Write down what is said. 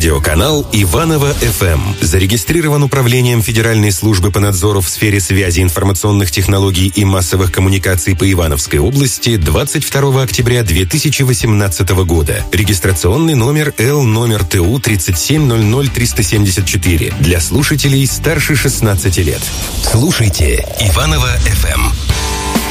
Радиоканал Иваново-ФМ. Зарегистрирован Управлением Федеральной службы по надзору в сфере связи, информационных технологий и массовых коммуникаций по Ивановской области 22 октября 2018 года. Регистрационный номер Л ТУ 3700374 для слушателей старше 16 лет. Слушайте Иваново-ФМ.